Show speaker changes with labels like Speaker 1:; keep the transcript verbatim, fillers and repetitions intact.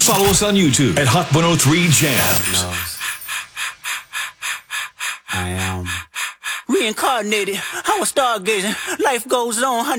Speaker 1: Follow us on YouTube at Hot one oh three Jams.
Speaker 2: I am reincarnated. I was stargazing. Life goes on.